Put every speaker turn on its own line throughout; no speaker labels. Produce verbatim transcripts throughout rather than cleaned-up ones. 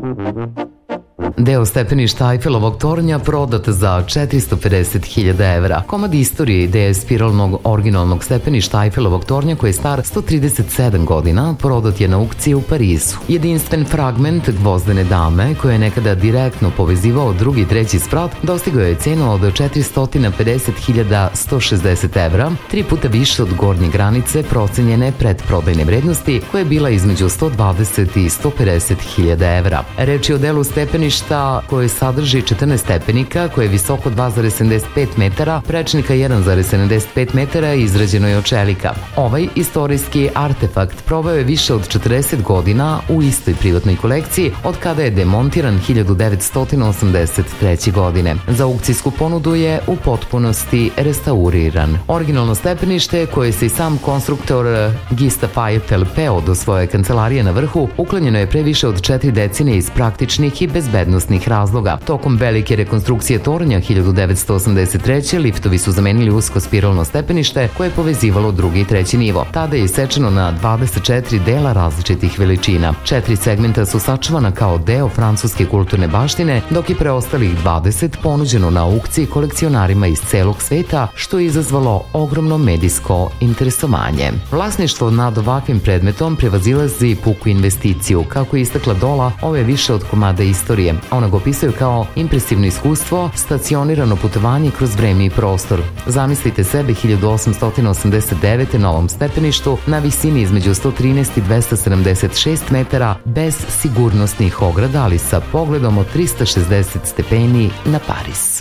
Deo stepeništa Eiffelovog tornja prodat za četiristo pedeset hiljada evra. Komad istorije ideje spiralnog originalnog stepeništa Eiffelovog tornja koji je star sto trideset sedam godina prodat je na aukciji u Parizu. Jedinstven fragment gvozdene dame koji je nekada direktno povezivao drugi i treći sprat dostigao je cenu od četiristo pedeset hiljada sto šezdeset evra, tri puta više od gornje granice procenjene predprodajne vrednosti koja je bila između sto dvadeset i sto pedeset hiljada evra. Reč je o delu stepeništa koje sadrži četrnaest stepenika, koje je visoko dva zarez sedamdeset pet metara, prečnika jedan zarez sedamdeset pet metara i izrađeno je od čelika. Ovaj istorijski artefakt proveo je više od četrdeset godina u istoj privatnoj kolekciji od kada je demontiran hiljadu devetsto osamdeset treće. godine. Za aukcijsku ponudu je u potpunosti restauriran. Originalno stepenište koje se i sam konstruktor Gista Fajetel peo do svoje kancelarije na vrhu uklanjeno je pre više od četiri decenije iz praktičnih i bezbednosnih razloga. Tokom velike rekonstrukcije tornja hiljadu devetsto osamdeset treće. liftovi su zamenili usko spiralno stepenište koje je povezivalo drugi i treći nivo. Tada je isečeno na dvadeset četiri dela različitih veličina. Četiri segmenta su sačuvana kao deo francuske kulturne baštine, dok je preostalih dvadeset ponuđeno na aukciji kolekcionarima iz celog sveta, što je izazvalo ogromno medijsko interesovanje. Vlasništvo nad ovakvim predmetom prevazilazi puku investiciju. Kako je istakla Dola, ovo je više od komada istorije. Ona ga opisuju kao impresivno iskustvo, stacionirano putovanje kroz vreme i prostor. Zamislite sebe hiljadu osamsto osamdeset devete. na ovom stepeništu na visini između sto trinaest i dvesta sedamdeset šest metara bez sigurnosnih ograda, ali sa pogledom od trista šezdeset stepeni na Pariz.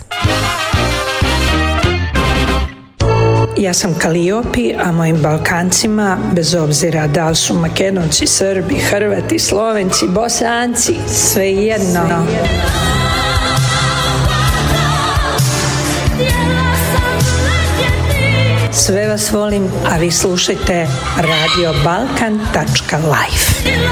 Ja sam Kaliopi, a mojim Balkancima, bez obzira da li su Makedonci, Srbi, Hrvati, Slovenci, Bosanci, svejedno. Sve vas volim, a vi slušajte radio balkan tačka life.